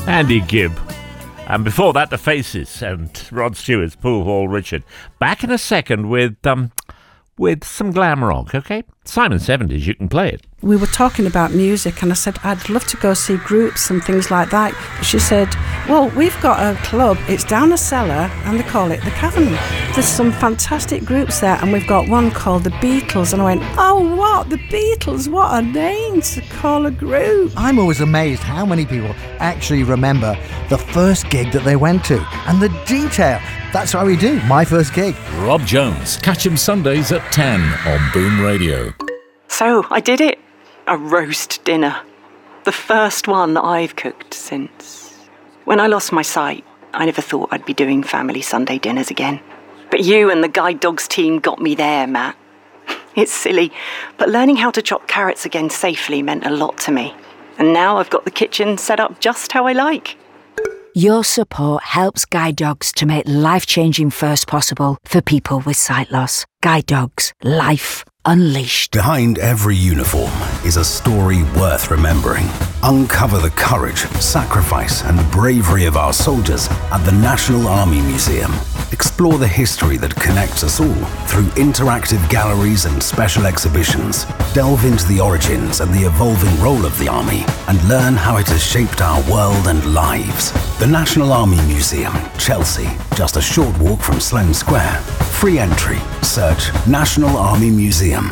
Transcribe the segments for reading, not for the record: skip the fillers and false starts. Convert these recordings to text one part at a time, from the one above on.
Andy Gibb. And before that, The Faces and Rod Stewart's Pool Hall Richard. Back in a second with some glam rock, okay? Simon 70s, you can play it. We were talking about music and I said, I'd love to go see groups and things like that. She said, well, we've got a club, it's down a cellar and they call it The Cavern. There's some fantastic groups there and we've got one called The Beatles. And I went, oh, what? The Beatles? What a name to call a group. I'm always amazed how many people actually remember the first gig that they went to and the detail. That's how we do My First Gig. Rob Jones. Catch him Sundays at 10 on Boom Radio. So, I did it. A roast dinner. The first one I've cooked since. When I lost my sight, I never thought I'd be doing family Sunday dinners again. But you and the Guide Dogs team got me there, Matt. It's silly, but learning how to chop carrots again safely meant a lot to me. And now I've got the kitchen set up just how I like. Your support helps Guide Dogs to make life-changing firsts possible for people with sight loss. Guide Dogs. Life unleashed. Behind every uniform is a story worth remembering. Uncover the courage, sacrifice, and bravery of our soldiers at the National Army Museum. Explore the history that connects us all through interactive galleries and special exhibitions. Delve into the origins and the evolving role of the Army and learn how it has shaped our world and lives. The National Army Museum, Chelsea, just a short walk from Sloane Square. Free entry. Search National Army Museum.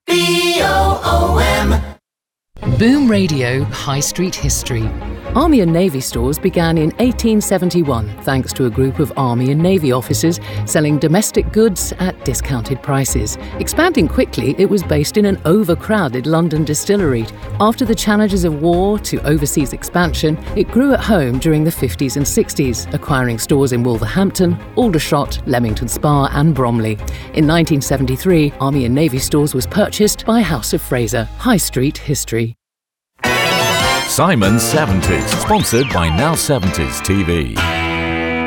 BOOM. Boom Radio High Street History. Army and Navy stores began in 1871 thanks to a group of Army and Navy officers selling domestic goods at discounted prices. Expanding quickly, it was based in an overcrowded London distillery. After the challenges of war to overseas expansion, it grew at home during the 50s and 60s, acquiring stores in Wolverhampton, Aldershot, Leamington Spa and Bromley. In 1973, Army and Navy stores was purchased by House of Fraser. High Street History. Simon 70s, sponsored by Now 70s TV.